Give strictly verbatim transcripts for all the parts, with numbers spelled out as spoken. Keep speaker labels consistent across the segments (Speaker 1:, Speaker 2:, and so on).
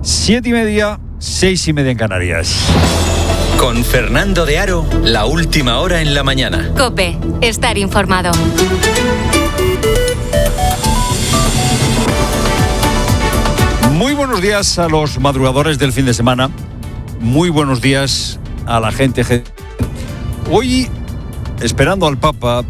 Speaker 1: Siete y media, seis y media en Canarias.
Speaker 2: Con Fernando de Aro, la última hora en la mañana.
Speaker 3: COPE, estar informado.
Speaker 1: Muy buenos días a los madrugadores del fin de semana. Muy buenos días a la gente. Hoy, esperando al Papa,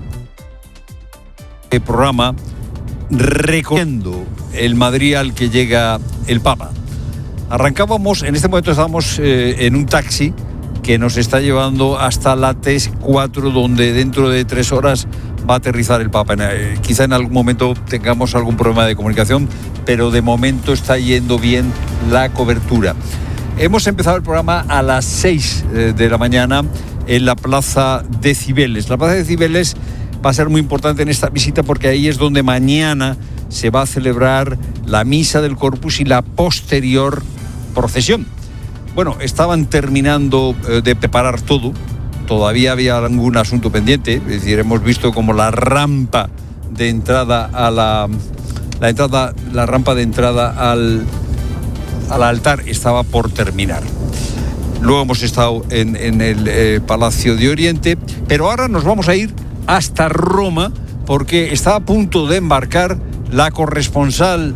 Speaker 1: el programa recorriendo el Madrid al que llega el Papa. Arrancábamos, en este momento estábamos eh, en un taxi que nos está llevando hasta la T cuatro, donde dentro de tres horas va a aterrizar el Papa. Eh, quizá en algún momento tengamos algún problema de comunicación, pero de momento está yendo bien la cobertura. Hemos empezado el programa a las seis eh, de la mañana en la Plaza de Cibeles. La Plaza de Cibeles va a ser muy importante en esta visita porque ahí es donde mañana se va a celebrar la misa del Corpus y la posterior procesión. Bueno, estaban terminando eh, de preparar todo. Todavía había algún asunto pendiente. Es decir, hemos visto como la rampa de entrada a la, la entrada, la rampa de entrada al, al altar estaba por terminar. Luego hemos estado en, en el eh, Palacio de Oriente, pero ahora nos vamos a ir hasta Roma porque está a punto de embarcar la corresponsal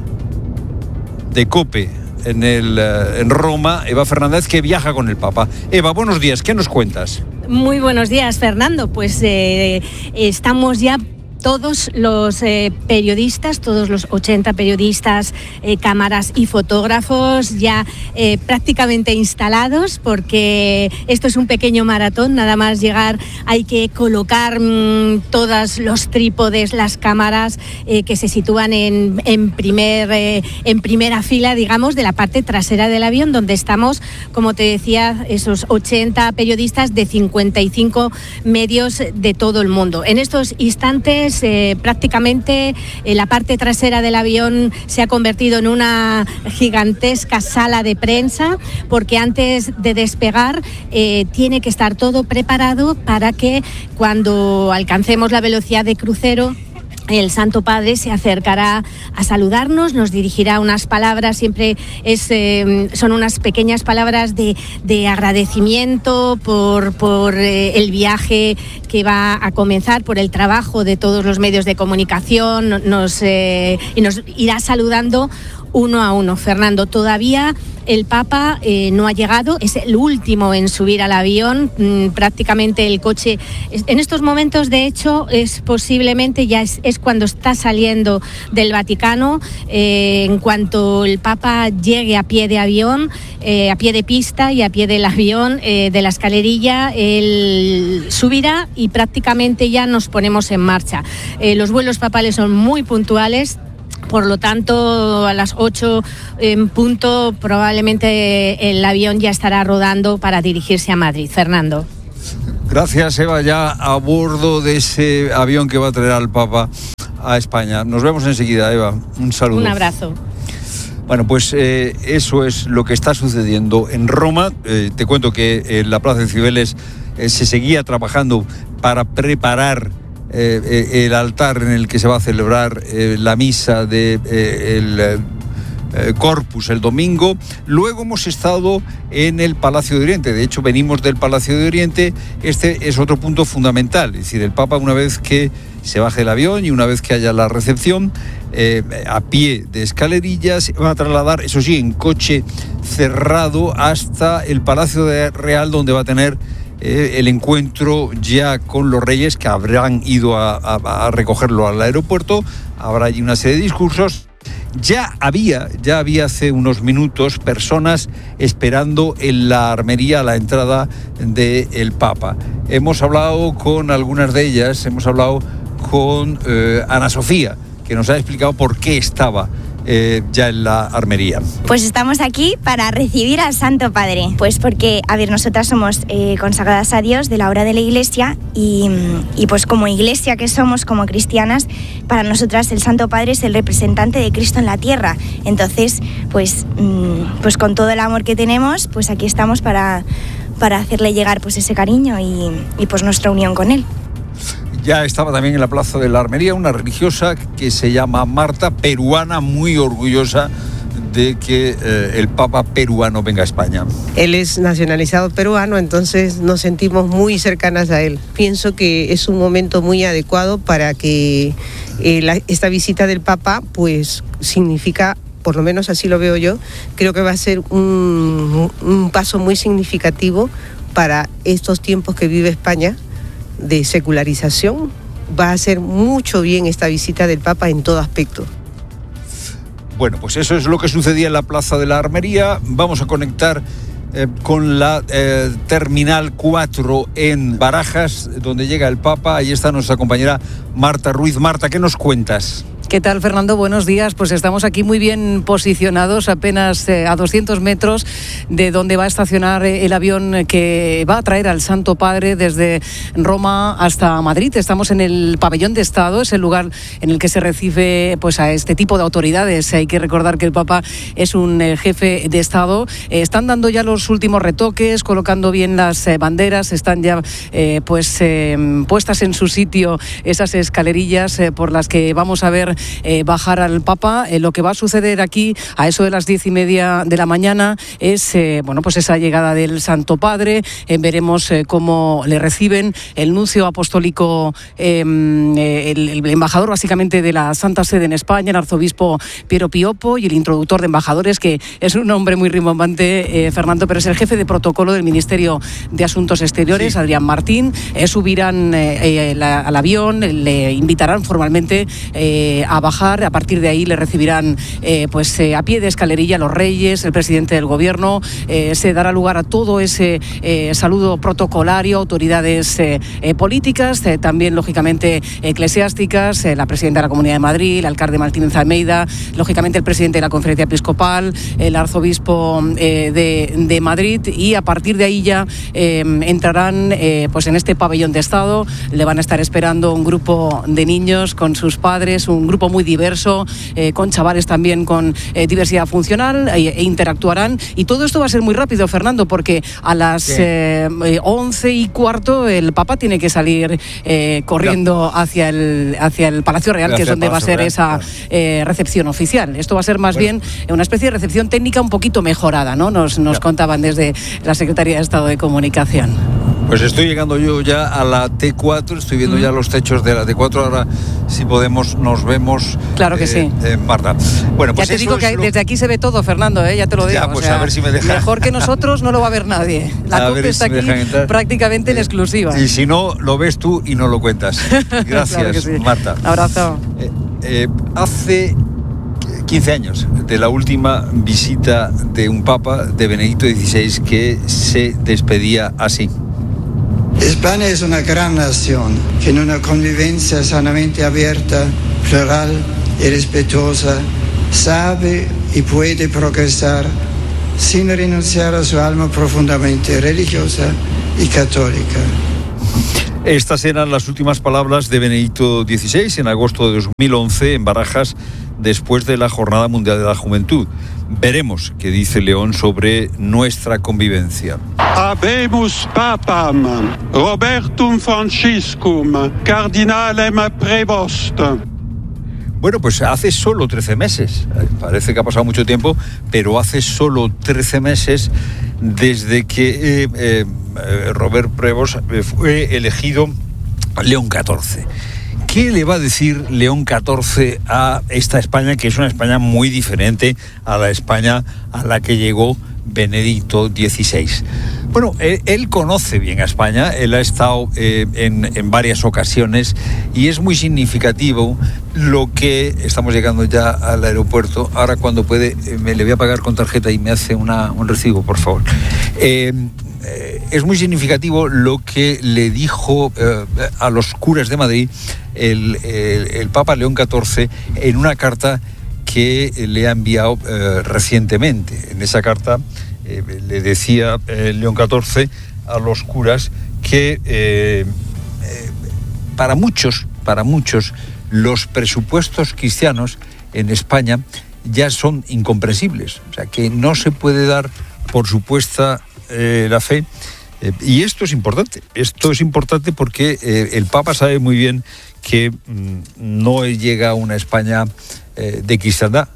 Speaker 1: de COPE en, el, en Roma, Eva Fernández, que viaja con el Papa. Eva, buenos días, ¿qué nos cuentas?
Speaker 4: Muy buenos días, Fernando. Pues eh, estamos ya todos los eh, periodistas, todos los ochenta periodistas, eh, cámaras y fotógrafos ya eh, prácticamente instalados, porque esto es un pequeño maratón. Nada más llegar hay que colocar mmm, todos los trípodes, las cámaras eh, que se sitúan en, en, primer, eh, en primera fila, digamos, de la parte trasera del avión, donde estamos, como te decía, esos ochenta periodistas de cincuenta y cinco medios de todo el mundo. En estos instantes Eh, prácticamente eh, la parte trasera del avión se ha convertido en una gigantesca sala de prensa, porque antes de despegar eh, tiene que estar todo preparado para que cuando alcancemos la velocidad de crucero el Santo Padre se acercará a saludarnos, nos dirigirá unas palabras, siempre es, eh, son unas pequeñas palabras de, de agradecimiento por, por eh, el viaje que va a comenzar, por el trabajo de todos los medios de comunicación, nos, eh, y nos irá saludando uno a uno. Fernando, todavía el Papa eh, no ha llegado, es el último en subir al avión, mm, prácticamente el coche, en estos momentos de hecho es posiblemente ya es, es cuando está saliendo del Vaticano. Eh, en cuanto el Papa llegue a pie de avión, eh, a pie de pista y a pie del avión, eh, de la escalerilla, él subirá y prácticamente ya nos ponemos en marcha. Eh, los vuelos papales son muy puntuales. Por lo tanto, a las ocho en punto probablemente el avión ya estará rodando para dirigirse a Madrid. Fernando.
Speaker 1: Gracias, Eva, ya a bordo de ese avión que va a traer al Papa a España. Nos vemos enseguida, Eva. Un saludo.
Speaker 4: Un abrazo.
Speaker 1: Bueno, pues eh, eso es lo que está sucediendo en Roma. Eh, te cuento que en la Plaza de Cibeles eh, se seguía trabajando para preparar Eh, eh, el altar en el que se va a celebrar eh, la misa de eh, el eh, Corpus el domingo. Luego hemos estado en el Palacio de Oriente. De hecho, venimos del Palacio de Oriente. Este es otro punto fundamental. Es decir, el Papa, una vez que se baje del avión y una vez que haya la recepción, eh, a pie de escalerillas, se va a trasladar, eso sí, en coche cerrado hasta el Palacio de Real, donde va a tener Eh, el encuentro ya con los reyes, que habrán ido a, a, a recogerlo al aeropuerto. Habrá allí una serie de discursos. Ya había, ya había hace unos minutos personas esperando en la armería a la entrada del Papa. Hemos hablado con algunas de ellas, hemos hablado con eh, Ana Sofía, que nos ha explicado por qué estaba Eh, ya en la armería.
Speaker 5: Pues estamos aquí para recibir al Santo Padre, pues porque, a ver, nosotras somos eh, consagradas a Dios de la obra de la Iglesia y, y pues como Iglesia que somos, como cristianas, para nosotras el Santo Padre es el representante de Cristo en la tierra. Entonces, pues, mmm, pues con todo el amor que tenemos, pues aquí estamos para, para hacerle llegar pues ese cariño y, y pues nuestra unión con él.
Speaker 1: Ya estaba también en la Plaza de la Armería una religiosa que se llama Marta, peruana, muy orgullosa de que eh, el Papa peruano venga a España?
Speaker 6: Él es nacionalizado peruano, entonces nos sentimos muy cercanas a él. Pienso que es un momento muy adecuado para que eh, la, esta visita del Papa pues significa, por lo menos así lo veo yo, creo que va a ser un, un paso muy significativo para estos tiempos que vive España de secularización. Va a hacer mucho bien esta visita del Papa en todo aspecto.
Speaker 1: Bueno, pues eso es lo que sucedía en la Plaza de la Armería. Vamos a conectar eh, con la eh, Terminal cuatro en Barajas, donde llega el Papa. Ahí está nuestra compañera Marta Ruiz. Marta, ¿qué nos cuentas?
Speaker 7: ¿Qué tal, Fernando? Buenos días. Pues estamos aquí muy bien posicionados, apenas eh, a doscientos metros de donde va a estacionar el avión que va a traer al Santo Padre desde Roma hasta Madrid. Estamos en el pabellón de Estado, es el lugar en el que se recibe pues a este tipo de autoridades. Hay que recordar que el Papa es un eh, jefe de Estado. Eh, están dando ya los últimos retoques, colocando bien las eh, banderas, están ya eh, pues eh, puestas en su sitio esas escalerillas eh, por las que vamos a ver Eh, bajar al Papa. Eh, lo que va a suceder aquí a eso de las diez y media de la mañana es eh, bueno pues esa llegada del Santo Padre. Eh, veremos eh, cómo le reciben el nuncio apostólico, eh, el, el embajador básicamente de la Santa Sede en España, el arzobispo Piero Piopo, y el introductor de embajadores, que es un nombre muy rimbombante, eh, Fernando, pero es el jefe de protocolo del Ministerio de Asuntos Exteriores, sí. Adrián Martín. Eh, subirán eh, eh, la, al avión, le invitarán formalmente eh, a bajar. A partir de ahí le recibirán eh, pues eh, a pie de escalerilla los reyes, el presidente del gobierno. Eh, se dará lugar a todo ese eh, saludo protocolario, autoridades eh, eh, políticas, eh, también lógicamente eclesiásticas, eh, la presidenta de la Comunidad de Madrid, el alcalde Martínez Almeida, lógicamente el presidente de la Conferencia Episcopal, el arzobispo eh, de, de Madrid, y a partir de ahí ya eh, entrarán eh, pues en este pabellón de Estado. Le van a estar esperando un grupo de niños con sus padres, un grupo muy diverso, eh, con chavales también con eh, diversidad funcional, e, e interactuarán. Y todo esto va a ser muy rápido, Fernando, porque a las sí. eh, once y cuarto el Papa tiene que salir eh, corriendo ya. hacia el hacia el Palacio Real, hacia que es donde va a ser Real, esa claro. eh, recepción oficial. Esto va a ser más bueno. bien una especie de recepción técnica un poquito mejorada, ¿no? Nos, nos contaban desde la Secretaría de Estado de Comunicación.
Speaker 1: Pues estoy llegando yo ya a la T cuatro, estoy viendo mm. ya los techos de la T cuatro. Ahora, si podemos, nos vemos.
Speaker 7: Claro que eh, sí.
Speaker 1: Eh, Marta. Bueno, pues
Speaker 7: ya te digo que lo... desde aquí se ve todo, Fernando, ¿eh? Ya te lo digo.
Speaker 1: Ya, pues
Speaker 7: o sea,
Speaker 1: a ver si me dejan.
Speaker 7: Mejor que nosotros no lo va a ver nadie. La COPE está si aquí prácticamente eh, en exclusiva.
Speaker 1: Y si no, lo ves tú y no lo cuentas. Gracias, claro que sí. Marta.
Speaker 7: Abrazo.
Speaker 1: Eh, eh, hace quince años de la última visita de un Papa, de Benedicto dieciséis, que se despedía así.
Speaker 8: España es una gran nación que en una convivencia sanamente abierta, plural y respetuosa sabe y puede progresar sin renunciar a su alma profundamente religiosa y católica.
Speaker 1: Estas eran las últimas palabras de Benedicto dieciséis en agosto de dos mil once en Barajas, después de la Jornada Mundial de la Juventud. Veremos qué dice León sobre nuestra convivencia.
Speaker 9: Habemus papam, Robertum Franciscum, cardinalem prevost.
Speaker 1: Bueno, pues hace solo trece meses, parece que ha pasado mucho tiempo, pero hace solo trece meses desde que eh, eh, Robert Prevost fue elegido León catorce. ¿Qué le va a decir León catorce a esta España, que es una España muy diferente a la España a la que llegó Benedicto dieciséis? Bueno, él, él conoce bien a España, él ha estado eh, en, en varias ocasiones, y es muy significativo lo que estamos llegando ya al aeropuerto. Ahora, cuando puede, eh, me le voy a pagar con tarjeta y me hace una, un recibo, por favor. Eh, eh, es muy significativo lo que le dijo eh, a los curas de Madrid el, el, el Papa León catorce en una carta que le ha enviado eh, recientemente. En esa carta eh, le decía eh, León catorce a los curas que eh, eh, para muchos, para muchos, los presupuestos cristianos en España ya son incomprensibles. O sea, que no se puede dar por supuesta eh, la fe. Eh, y esto es importante. Esto es importante porque eh, el Papa sabe muy bien que mmm, no llega a una España eh, de cristiandad,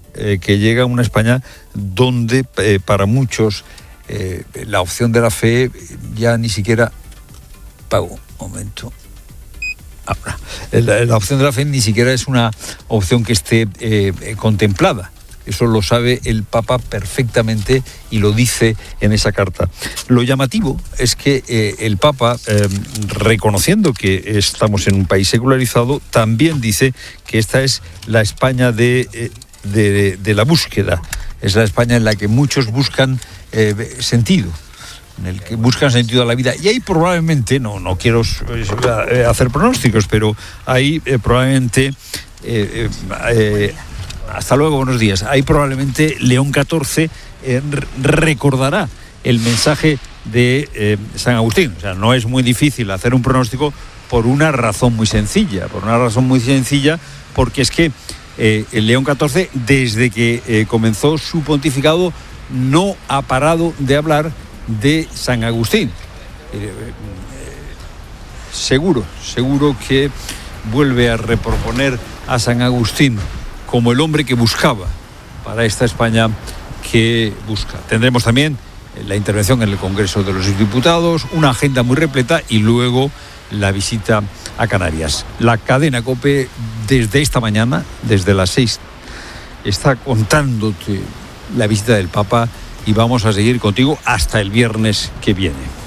Speaker 1: eh, que llega a una España donde eh, para muchos eh, la opción de la fe ya ni siquiera... Pago, un momento... Ahora, la, la opción de la fe ni siquiera es una opción que esté eh, contemplada. Eso lo sabe el Papa perfectamente y lo dice en esa carta. Lo llamativo es que eh, el Papa, eh, reconociendo que estamos en un país secularizado, también dice que esta es la España de, eh, de, de la búsqueda. Es la España en la que muchos buscan eh, sentido, en el que buscan sentido a la vida. Y ahí probablemente, no, no quiero eh, hacer pronósticos, pero ahí eh, probablemente... Eh, eh, hasta luego, buenos días. Ahí probablemente León catorce eh, recordará el mensaje de eh, San Agustín. O sea, no es muy difícil hacer un pronóstico por una razón muy sencilla. Por una razón muy sencilla, porque es que eh, el León catorce, desde que eh, comenzó su pontificado, no ha parado de hablar de San Agustín. Eh, eh, seguro, seguro que vuelve a reproponer a San Agustín como el hombre que buscaba para esta España que busca. Tendremos también la intervención en el Congreso de los Diputados, una agenda muy repleta y luego la visita a Canarias. La cadena COPE desde esta mañana, desde las seis, está contándote la visita del Papa y vamos a seguir contigo hasta el viernes que viene.